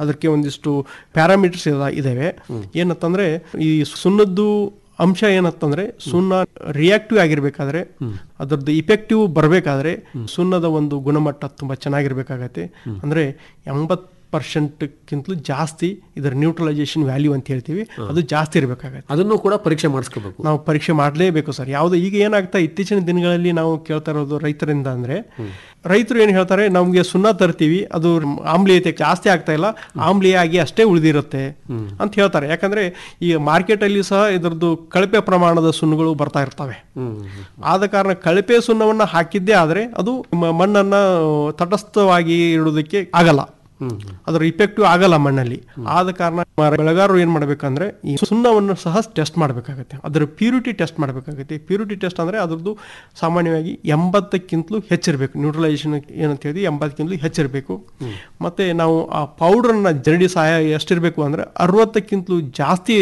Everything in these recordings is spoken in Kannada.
ಅದಕ್ಕೆ ಒಂದಿಷ್ಟು ಪ್ಯಾರಾಮೀಟರ್ಸ್ ಇದಾವೆ. ಏನಂತಂದ್ರೆ ಈ ಸುಣ್ಣದ್ದು ಅಂಶ ಏನಂತಂದ್ರೆ ಸುಣ್ಣ ರಿಯಾಕ್ಟಿವ್ ಆಗಿರ್ಬೇಕಾದ್ರೆ ಅದರದ್ದು ಇಫೆಕ್ಟಿವ್ ಬರಬೇಕಾದ್ರೆ ಸುಣ್ಣದ ಒಂದು ಗುಣಮಟ್ಟ ತುಂಬಾ ಚೆನ್ನಾಗಿರ್ಬೇಕಾಗತ್ತೆ. ಅಂದ್ರೆ 80%ಕ್ಕಿಂತಲೂ ಜಾಸ್ತಿ ಇದರ ನ್ಯೂಟ್ರಲೈಸೇಷನ್ ವ್ಯಾಲ್ಯೂ ಅಂತ ಹೇಳ್ತೀವಿ, ಅದು ಜಾಸ್ತಿ ಇರಬೇಕಾಗತ್ತೆ. ಅದನ್ನು ಕೂಡ ಪರೀಕ್ಷೆ ಮಾಡಿಸ್ಕೋಬೇಕು. ನಾವು ಪರೀಕ್ಷೆ ಮಾಡಲೇಬೇಕು ಸರ್. ಯಾವುದು ಈಗ ಏನಾಗ್ತಾ ಇತ್ತೀಚಿನ ದಿನಗಳಲ್ಲಿ ನಾವು ಕೇಳ್ತಾ ಇರೋದು ರೈತರಿಂದ ಅಂದ್ರೆ, ರೈತರು ಏನು ಹೇಳ್ತಾರೆ, ನಮ್ಗೆ ಸುಣ್ಣ ತರ್ತೀವಿ, ಅದು ಆಮ್ಲೀಯತೆ ಜಾಸ್ತಿ ಆಗ್ತಾ ಇಲ್ಲ, ಆಮ್ಲೀಯ ಆಗಿ ಅಷ್ಟೇ ಉಳಿದಿರುತ್ತೆ ಅಂತ ಹೇಳ್ತಾರೆ. ಯಾಕಂದ್ರೆ ಈ ಮಾರ್ಕೆಟ್ ಅಲ್ಲಿ ಸಹ ಇದರದ್ದು ಕಳಪೆ ಪ್ರಮಾಣದ ಸುಣ್ಣಗಳು ಬರ್ತಾ ಇರ್ತವೆ. ಆದ ಕಾರಣ ಕಳಪೆ ಸುಣ್ಣವನ್ನ ಹಾಕಿದ್ದೇ ಆದ್ರೆ ಅದು ಮಣ್ಣನ್ನ ತಟಸ್ಥವಾಗಿ ಇಡೋದಕ್ಕೆ ಆಗಲ್ಲ, ಅದರ ಇಫೆಕ್ಟಿವ್ ಆಗಲ್ಲ ಮಣ್ಣಲ್ಲಿ. ಆದ ಕಾರಣ ಬೆಳೆಗಾರರು ಏನ್ ಮಾಡ್ಬೇಕಂದ್ರೆ ಈ ಸುಣ್ಣವನ್ನು ಸಹ ಟೆಸ್ಟ್ ಮಾಡ್ಬೇಕಾಗತ್ತೆ, ಅದರ ಪ್ಯೂರಿಟಿ ಟೆಸ್ಟ್ ಮಾಡ್ಬೇಕಾಗತ್ತೆ. ಪ್ಯೂರಿಟಿ ಟೆಸ್ಟ್ ಅಂದ್ರೆ ಅದ್ರದ್ದು ಸಾಮಾನ್ಯವಾಗಿ 80ಕ್ಕಿಂತಲೂ ಹೆಚ್ಚಿರಬೇಕು. ನ್ಯೂಟ್ರಲೈಸೇಷನ್ ಏನಂತ ಹೇಳಿ 80ಕ್ಕಿಂತಲೂ ಹೆಚ್ಚಿರಬೇಕು. ಮತ್ತೆ ನಾವು ಆ ಪೌಡರ್ನ ಜರಡಿ ಸಹಾಯ ಎಷ್ಟಿರ್ಬೇಕು ಅಂದ್ರೆ 60ಕ್ಕಿಂತಲೂ ಜಾಸ್ತಿ,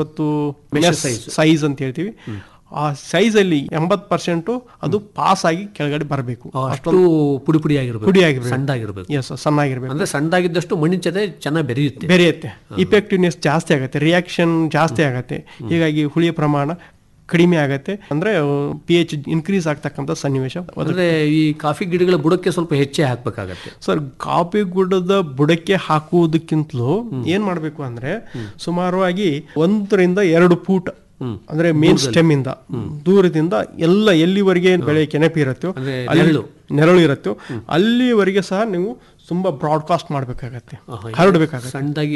60 ಸೈಜ್ ಅಂತ ಹೇಳ್ತೀವಿ. ಆ ಸೈಜ್ ಅಲ್ಲಿ 80% ಅದು ಪಾಸ್ ಆಗಿ ಕೆಳಗಡೆ ಬರಬೇಕು. ಅಷ್ಟು ಪುಡಿ ಸಣ್ಣದಾಗಿರ್ಬೇಕು. ಸಣ್ಣಾಗಿರ್ಬೇಕು. ಅಂದ್ರೆ ಸಣ್ಣದಾಗಿದ್ದಷ್ಟು ಮಣ್ಣಿನ ಜೊತೆ ಚೆನ್ನಾಗಿ ಬೆರೆಯುತ್ತೆ, ಇಫೆಕ್ಟಿವ್ನೆಸ್ ಜಾಸ್ತಿ ಆಗುತ್ತೆ, ರಿಯಾಕ್ಷನ್ ಜಾಸ್ತಿ ಆಗತ್ತೆ. ಹೀಗಾಗಿ ಹುಳಿಯ ಪ್ರಮಾಣ ಕಡಿಮೆ ಆಗತ್ತೆ, ಅಂದ್ರೆ pH ಇನ್ಕ್ರೀಸ್ ಆಗ್ತಕ್ಕಂಥ ಸನ್ನಿವೇಶ. ಅಂದ್ರೆ ಈ ಕಾಫಿ ಗಿಡಗಳ ಬುಡಕ್ಕೆ ಸ್ವಲ್ಪ ಹೆಚ್ಚೇ ಹಾಕ್ಬೇಕಾಗತ್ತೆ ಸರ್. ಕಾಫಿ ಗಿಡದ ಬುಡಕ್ಕೆ ಹಾಕುವುದಕ್ಕಿಂತಲೂ ಏನ್ ಮಾಡ್ಬೇಕು ಅಂದ್ರೆ ಸುಮಾರವಾಗಿ 1 ರಿಂದ 2 ಫೂಟ್ ಅಂದ್ರೆ ಮೇನ್ ಸ್ಟೆಮ್ ಇಂದ ದೂರದಿಂದ ಎಲ್ಲ ಎಲ್ಲಿವರೆಗೆ ಬೆಳೆ ಕೆನಪಿ ಇರತ್ತೋ, ನೆರಳು ಇರತ್ತೋ ಅಲ್ಲಿವರೆಗೆ ಸಹ ನೀವು ತುಂಬಾ ಬ್ರಾಡ್ಕಾಸ್ಟ್ ಮಾಡ್ಬೇಕಾಗತ್ತೆ, ಹರಡಬೇಕಾಗತ್ತೆ. ಸಣ್ಣದಾಗಿ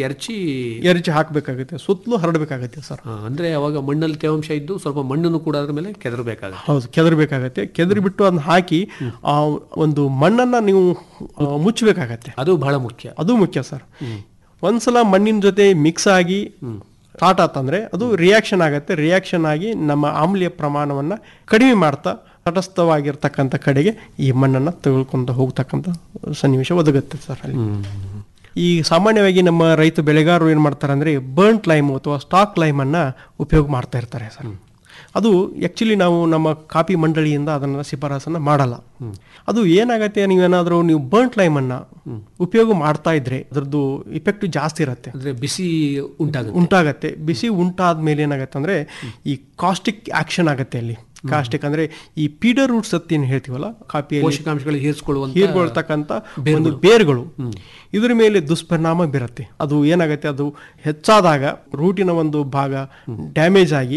ಎರಚಿ ಹಾಕ್ಬೇಕಾಗತ್ತೆ, ಸುತ್ತಲೂ ಹರಡಬೇಕಾಗತ್ತೆ ಸರ್. ಅಂದ್ರೆ ಅವಾಗ ಮಣ್ಣಲ್ಲಿ ತೇವಾಂಶ ಇದ್ದು ಸ್ವಲ್ಪ ಮಣ್ಣನ್ನು ಕೂಡ ಅದ್ರ ಮೇಲೆ ಕೆದರಬೇಕಾಗತ್ತೆ. ಹೌದು, ಕೆದರಬೇಕಾಗತ್ತೆ. ಕೆದರಿ ಬಿಟ್ಟು ಅದನ್ನ ಹಾಕಿ ಆ ಒಂದು ಮಣ್ಣನ್ನ ನೀವು ಮುಚ್ಚಬೇಕಾಗತ್ತೆ. ಅದು ಬಹಳ ಮುಖ್ಯ. ಅದು ಮುಖ್ಯ ಸರ್. ಒಂದ್ಸಲ ಮಣ್ಣಿನ ಜೊತೆ ಮಿಕ್ಸ್ ಆಗಿ ಸ್ಟಾರ್ಟ್ ಆತಂದ್ರೆ ಅದು ರಿಯಾಕ್ಷನ್ ಆಗತ್ತೆ. ರಿಯಾಕ್ಷನ್ ಆಗಿ ನಮ್ಮ ಆಮ್ಲೀಯ ಪ್ರಮಾಣವನ್ನ ಕಡಿಮೆ ಮಾಡ್ತಾ ತಟಸ್ಥವಾಗಿರ್ತಕ್ಕಂಥ ಕಡೆಗೆ ಈ ಮಣ್ಣನ್ನು ತೆಗೆದುಕೊಂಡು ಹೋಗ್ತಕ್ಕಂಥ ಸನ್ನಿವೇಶ ಒದಗುತ್ತೆ ಸರ್ ಅಲ್ಲಿ. ಈ ಸಾಮಾನ್ಯವಾಗಿ ನಮ್ಮ ರೈತ ಬೆಳೆಗಾರರು ಏನು ಮಾಡ್ತಾರೆ ಅಂದರೆ ಬರ್ನ್ಟ್ ಲೈಮ್ ಅಥವಾ ಸ್ಟಾಕ್ ಲೈಮನ್ನು ಉಪಯೋಗ ಮಾಡ್ತಾ ಇರ್ತಾರೆ ಸರ್. ಅದು ಆ್ಯಕ್ಚುಲಿ ನಾವು ನಮ್ಮ ಕಾಫಿ ಮಂಡಳಿಯಿಂದ ಅದನ್ನು ಶಿಫಾರಸನ್ನು ಮಾಡಲ್ಲ. ಅದು ಏನಾಗತ್ತೆ, ನೀವು ಬರ್ನ್ಟ್ ಲೈಮನ್ನು ಉಪಯೋಗ ಮಾಡ್ತಾ ಇದ್ರೆ ಅದರದ್ದು ಇಫೆಕ್ಟ್ ಜಾಸ್ತಿ ಇರುತ್ತೆ, ಅಂದರೆ ಬಿಸಿ ಉಂಟಾಗತ್ತೆ. ಬಿಸಿ ಉಂಟಾದ ಮೇಲೆ ಏನಾಗತ್ತೆ ಅಂದರೆ ಈ ಕಾಸ್ಟಿಕ್ ಆಕ್ಷನ್ ಆಗುತ್ತೆ ಅಲ್ಲಿ. ಕಾಸ್ಟಿಕ್ ಅಂದ್ರೆ ಈ ಪೀಡರ್ ರೂಟ್ಸ್ ಅಂತ ಏನು ಹೇಳ್ತೀವಲ್ಲ, ಕಾಫಿಯಲ್ಲಿ ಪೋಷಕಾಂಶಗಳು ಹೀರ್ಕೊಳ್ತಕ್ಕಂಥ ಒಂದು ಬೇರುಗಳು, ಇದ್ರ ಮೇಲೆ ದುಷ್ಪರಿಣಾಮ ಬೀರುತ್ತೆ. ಅದು ಏನಾಗುತ್ತೆ, ಅದು ಹೆಚ್ಚಾದಾಗ ರೂಟಿನ ಒಂದು ಭಾಗ ಡ್ಯಾಮೇಜ್ ಆಗಿ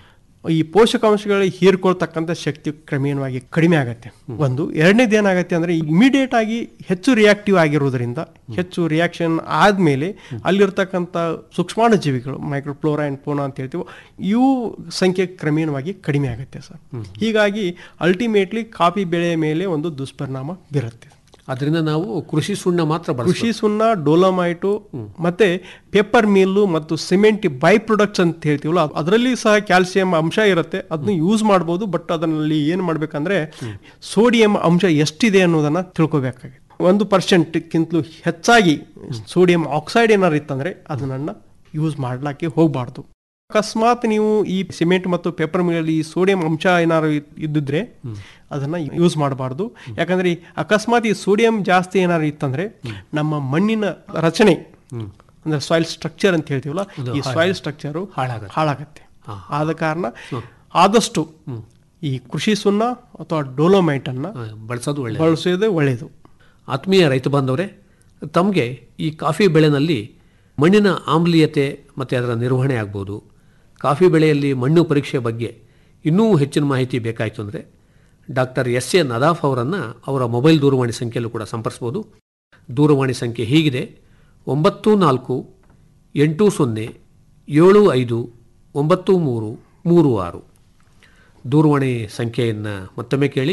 ಈ ಪೋಷಕಾಂಶಗಳು ಹೀರ್ಕೊಳ್ತಕ್ಕಂಥ ಶಕ್ತಿ ಕ್ರಮೇಣವಾಗಿ ಕಡಿಮೆ ಆಗುತ್ತೆ. ಒಂದು ಎರಡನೇದು ಏನಾಗುತ್ತೆ ಅಂದ್ರೆ ಇಮಿಡಿಯೇಟ್ ಆಗಿ ಹೆಚ್ಚು ರಿಯಾಕ್ಟಿವ್ ಆಗಿರೋದ್ರಿಂದ, ಹೆಚ್ಚು ರಿಯಾಕ್ಷನ್ ಆದ್ಮೇಲೆ ಅಲ್ಲಿರ್ತಕ್ಕಂಥ ಸೂಕ್ಷ್ಮಾಣು ಜೀವಿಗಳು ಮೈಕ್ರೋಫ್ಲೋರಾ ಅಂಡ್ ಫೋನಾ ಅಂತ ಹೇಳ್ತೀವಿ, ಇವು ಸಂಖ್ಯೆ ಕ್ರಮೇಣವಾಗಿ ಕಡಿಮೆ ಆಗುತ್ತೆ ಸರ್. ಹೀಗಾಗಿ ಅಲ್ಟಿಮೇಟ್ಲಿ ಕಾಫಿ ಬೆಳೆಯ ಮೇಲೆ ಒಂದು ದುಷ್ಪರಿಣಾಮ ಬೀರುತ್ತೆ. ಅದರಿಂದ ನಾವು ಕೃಷಿ ಸುಣ್ಣ ಮಾತ್ರ, ಕೃಷಿ ಸುಣ್ಣ, ಡೋಲಮೈಟು ಮತ್ತೆ ಪೇಪರ್ ಮಿಲ್ಲು ಮತ್ತು ಸಿಮೆಂಟ್ ಬೈ ಪ್ರೊಡಕ್ಟ್ಸ್ ಅಂತ ಹೇಳ್ತೀವಲ್ಲ, ಅದರಲ್ಲಿ ಸಹ ಕ್ಯಾಲ್ಸಿಯಂ ಅಂಶ ಇರುತ್ತೆ, ಅದನ್ನ ಯೂಸ್ ಮಾಡ್ಬೋದು. ಬಟ್ ಅದರಲ್ಲಿ ಏನು ಮಾಡ್ಬೇಕಂದ್ರೆ ಸೋಡಿಯಂ ಅಂಶ ಎಷ್ಟಿದೆ ಅನ್ನೋದನ್ನ ತಿಳ್ಕೊಬೇಕಾಗುತ್ತೆ. 1%ಕ್ಕಿಂತಲೂ ಹೆಚ್ಚಾಗಿ ಸೋಡಿಯಂ ಆಕ್ಸೈಡ್ ಏನಾರು ಇತ್ತಂದ್ರೆ ಅದನ್ನ ಯೂಸ್ ಮಾಡ್ಲಿಕ್ಕೆ ಹೋಗಬಾರ್ದು. ಅಕಸ್ಮಾತ್ ನೀವು ಈ ಸಿಮೆಂಟ್ ಮತ್ತು ಪೇಪರ್ ಮಿಲ್ಲಲ್ಲಿ ಸೋಡಿಯಂ ಅಂಶ ಏನಾದ್ರು ಇದ್ದಿದ್ರೆ ಅದನ್ನ ಯೂಸ್ ಮಾಡಬಾರ್ದು. ಯಾಕಂದ್ರೆ ಅಕಸ್ಮಾತ್ ಈ ಸೋಡಿಯಂ ಜಾಸ್ತಿ ಏನಾದ್ರು ಇತ್ತಂದ್ರೆ ನಮ್ಮ ಮಣ್ಣಿನ ರಚನೆ ಅಂದ್ರೆ ಸಾಯಿಲ್ ಸ್ಟ್ರಕ್ಚರ್ ಅಂತ ಹೇಳ್ತೀವಲ್ಲ, ಈ ಸಾಯಿಲ್ ಸ್ಟ್ರಕ್ಚರು ಹಾಳಾಗತ್ತೆ. ಆದ ಕಾರಣ ಆದಷ್ಟು ಈ ಕೃಷಿ ಸುಣ್ಣ ಅಥವಾ ಡೋಲೋಮೈಟ್ ಅನ್ನ ಬಳಸೋದು ಒಳ್ಳೆಯದು. ಆತ್ಮೀಯ ರೈತ ಬಾಂಧವರೇ, ತಮಗೆ ಈ ಕಾಫಿ ಬೆಳೆನಲ್ಲಿ ಮಣ್ಣಿನ ಆಮ್ಲೀಯತೆ ಮತ್ತು ಅದರ ನಿರ್ವಹಣೆ ಆಗ್ಬೋದು, ಕಾಫಿ ಬೆಳೆಯಲ್ಲಿ ಮಣ್ಣು ಪರೀಕ್ಷೆ ಬಗ್ಗೆ ಇನ್ನೂ ಹೆಚ್ಚಿನ ಮಾಹಿತಿ ಬೇಕಾಯಿತು ಅಂದರೆ ಡಾಕ್ಟರ್ SA ನದಾಫ್ ಅವರನ್ನು ಅವರ ಮೊಬೈಲ್ ದೂರವಾಣಿ ಸಂಖ್ಯೆಯಲ್ಲೂ ಕೂಡ ಸಂಪರ್ಸ್ಬೋದು. ದೂರವಾಣಿ ಸಂಖ್ಯೆ ಹೀಗಿದೆ: 9480759336. ದೂರವಾಣಿ ಸಂಖ್ಯೆಯನ್ನು ಮತ್ತೊಮ್ಮೆ ಕೇಳಿ: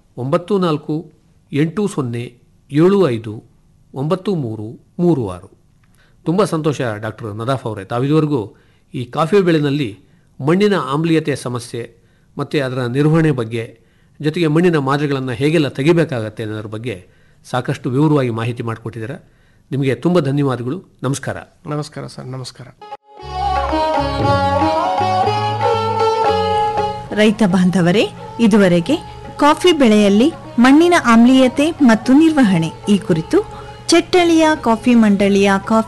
9480759336. ತುಂಬ ಸಂತೋಷ ಡಾಕ್ಟರ್ ನದಾಫ್ ಅವರೇ, ತಾವಿದುವರೆಗೂ ಈ ಕಾಫಿ ಬೆಳೆನಲ್ಲಿ ಮಣ್ಣಿನ ಆಮ್ಲೀಯತೆಯ ಸಮಸ್ಯೆ ಮತ್ತು ಅದರ ನಿರ್ವಹಣೆ ಬಗ್ಗೆ, ಜೊತೆಗೆ ಮಣ್ಣಿನ ಮಾದರಿಗಳನ್ನು ಹೇಗೆಲ್ಲ ತೆಗಿಬೇಕಾಗತ್ತೆ ಅನ್ನೋದ್ರ ಬಗ್ಗೆ ಸಾಕಷ್ಟು ವಿವರವಾಗಿ ಮಾಹಿತಿ ಮಾಡಿಕೊಟ್ಟಿದ್ದೀರಾ. ನಿಮಗೆ ತುಂಬ ಧನ್ಯವಾದಗಳು. ನಮಸ್ಕಾರ. ನಮಸ್ಕಾರ ಸರ್. ನಮಸ್ಕಾರ. ರೈತ ಬಾಂಧವರೇ, ಇದುವರೆಗೆ ಕಾಫಿ ಬೆಳೆಯಲ್ಲಿ ಮಣ್ಣಿನ ಆಮ್ಲೀಯತೆ ಮತ್ತು ನಿರ್ವಹಣೆ ಈ ಕುರಿತು ಚೆಟ್ಟಳ್ಳಿಯ ಕಾಫಿ ಮಂಡಳಿಯ ಕಾಫಿ